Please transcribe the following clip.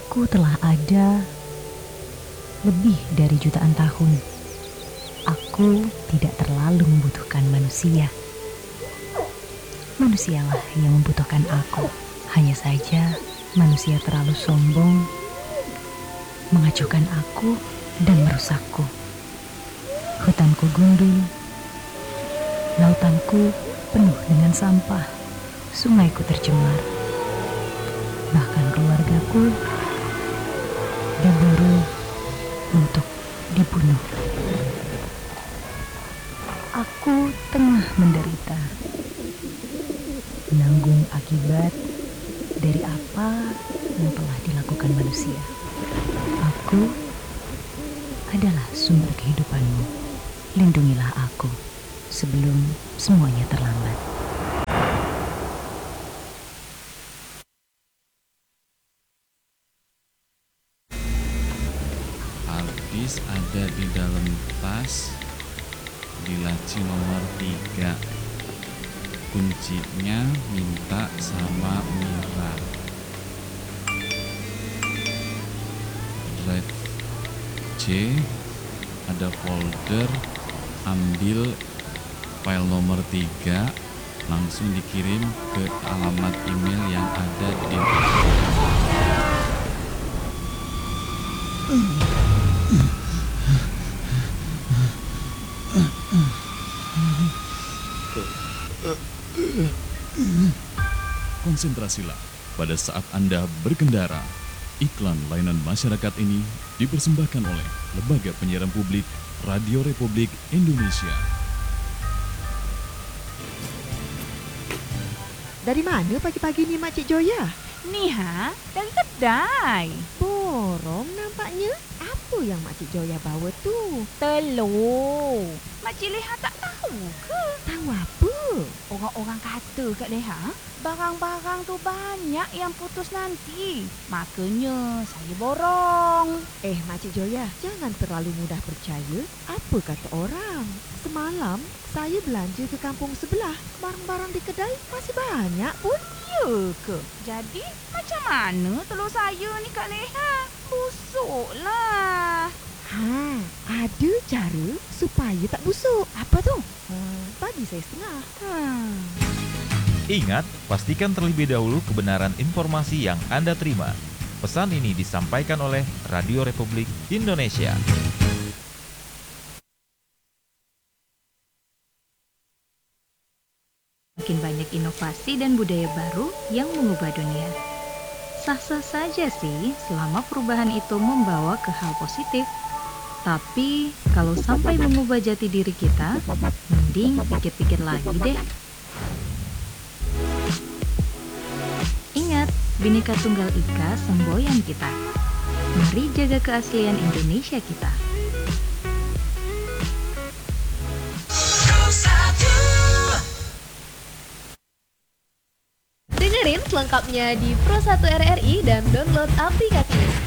Aku telah ada lebih dari jutaan tahun. Aku tidak terlalu membutuhkan manusia. Manusialah yang membutuhkan aku. Hanya saja manusia terlalu sombong, mengacuhkan aku dan merusakku. Hutanku gundul, lautanku penuh dengan sampah, sungaiku tercemar. Bahkan keluargaku diburu untuk dibunuh. Aku tengah menderita, menanggung akibat dari apa yang telah dilakukan manusia. Aku adalah sumber kehidupanmu. Lindungilah aku sebelum semuanya terlambat. Harddisk ada di dalam tas di laci nomor 3. Kuncinya minta sama Mira. Drive C ada folder, ambil file nomor 3, langsung dikirim ke alamat email yang ada di konsentrasilah pada saat Anda berkendara. Iklan layanan masyarakat ini dipersembahkan oleh Lembaga Penyiaran Publik Radio Republik Indonesia. Dari mana pagi-pagi ni Makcik Joya? Ni dari kedai. Borong nampaknya. Apa yang Makcik Joya bawa tu? Telur. Makcik Leha tak tahu ke? Tahu apa? Orang-orang kata kat Leha, barang-barang tu banyak yang putus nanti. Makanya saya borong. Makcik Joya, jangan terlalu mudah percaya apa kata orang. Semalam saya belanja ke kampung sebelah. Barang-barang di kedai masih banyak pun. Ya ke? Jadi macam mana telur saya ni Kak Leha? Busuklah. Ada cara supaya tak busuk. Apa tu? Bagi saya setengah. Ingat, pastikan terlebih dahulu kebenaran informasi yang Anda terima. Pesan ini disampaikan oleh Radio Republik Indonesia. Makin banyak inovasi dan budaya baru yang mengubah dunia. Sah-sah saja sih selama perubahan itu membawa ke hal positif. Tapi kalau sampai mengubah jati diri kita, mending pikir-pikir lagi deh. Ingat, Bhinneka Tunggal Ika semboyan kita. Mari jaga keaslian Indonesia kita. Dengerin selengkapnya di Pro1 RRI dan download aplikasinya.